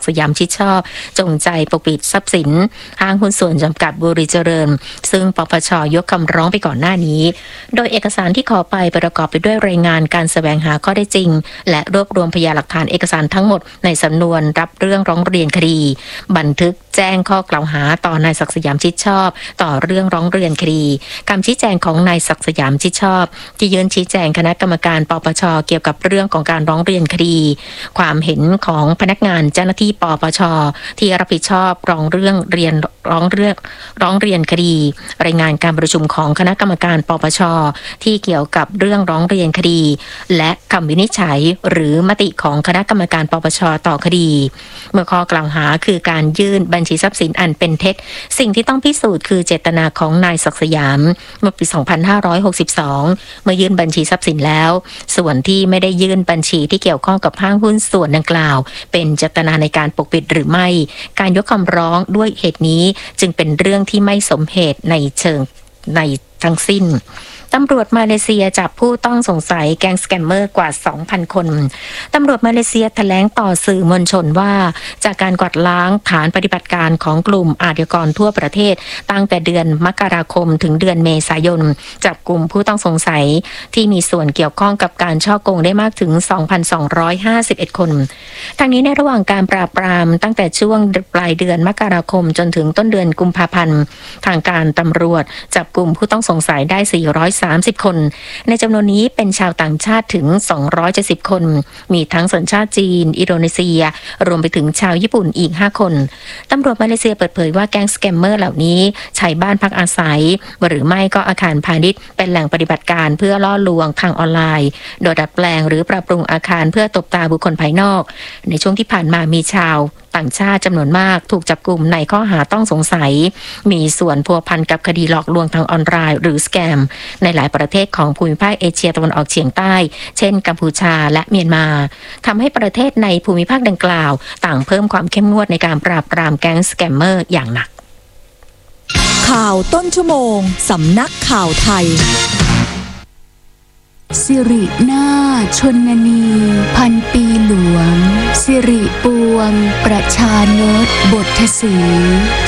ยามชิดชอบจงใจปกปิดทรัพย์สินห้างหุ้นส่วนจำกัดบุรีเจริญซึ่งปปช.ยกคำร้องไปก่อนหน้านี้โดยเอกสารที่ขอไปประกอบไปด้วยรายงานการแสวงหาข้อได้จริงและรวบรวมพยานหลักฐานเอกสารทั้งหมดในสำนวนรับเรื่องร้องเรียนคดีบันทึกแจ้งข้อกล่าวหาต่อนายศักดิ์สยามชิดชอบต่อเรื่องร้องเรียนคดีคำชี้แจงของนายศักดิ์สยามชิดชอบที่ยื่นชี้แจงคณะกรรมการปปช.เกี่ยวกับเรื่องของการร้องเรียนคดีความเห็นของพนักงานเจ้าหน้าที่ปปช.ที่รับผิดชอบร้องเรียนคดีรายงานการประชุมของคณะกรรมการปปช.ที่เกี่ยวกับเรื่องร้องเรียนคดีและคำวินิจฉัยหรือมติของคณะกรรมการปปช.ต่อคดีเมื่อข้อกล่าวหาคือการยื่นบัญชีทรัพย์สินอันเป็นเท็จสิ่งที่ต้องพิสูจน์คือเจตนาของนายศักดิ์สยามเมื่อปี 2562 เมื่อยื่นบัญชีทรัพย์สินแล้วส่วนที่ไม่ได้ยื่นบัญชีที่เกี่ยวข้องกับห้างหุ้นส่วนดังกล่าวเป็นเจตนาในการปกปิดหรือไม่การยกคำร้องด้วยเหตุนี้จึงเป็นเรื่องที่ไม่สมเหตุในทั้งสิ้นตำรวจมาเลเซียจับผู้ต้องสงสัยแก๊งสแกมเมอร์กว่า 2,000 คนตำรวจมาเลเซียแถลงต่อสื่อมวลชนว่าจากการกวาดล้างฐานปฏิบัติการของกลุ่มอาชญากรทั่วประเทศตั้งแต่เดือนมกราคมถึงเดือนเมษายนจับกลุ่มผู้ต้องสงสัยที่มีส่วนเกี่ยวข้องกับการฉ้อโกงได้มากถึง 2,251 คนทั้งนี้ในระหว่างการปราบปรามตั้งแต่ช่วงปลายเดือนมกราคมจนถึงต้นเดือนกุมภาพันธ์ทางการตำรวจจับกลุ่มผู้ต้องสงสัยได้430 คนในจำนวนนี้เป็นชาวต่างชาติถึง270 คนมีทั้งสัญชาติจีนอินโดนีเซียรวมไปถึงชาวญี่ปุ่นอีก5 คนตำรวจมาเลเซียเปิดเผยว่าแก๊งสแกมเมอร์เหล่านี้ใช้บ้านพักอาศัยหรือไม่ก็อาคารพาณิชย์เป็นแหล่งปฏิบัติการเพื่อล่อลวงทางออนไลน์โดยดัดแปลงหรือปรับปรุงอาคารเพื่อตบตาบุคคลภายนอกในช่วงที่ผ่านมามีชาวต่างชาติจำนวนมากถูกจับกลุ่มในข้อหาต้องสงสัยมีส่วนพัวพันกับคดีหลอกลวงทางออนไลน์หรือสแกมในหลายประเทศของภูมิภาคเอเชียตะวันออกเฉียงใต้เช่นกัมพูชาและเมียนมาทำให้ประเทศในภูมิภาคดังกล่าวต่างเพิ่มความเข้มงวดในการปราบปรามแก๊งสแกมเมอร์อย่างหนักข่าวต้นชั่วโมงสำนักข่าวไทยสิรินาถชนนีพันปีหลวงสิริปวงประชานตบทศรี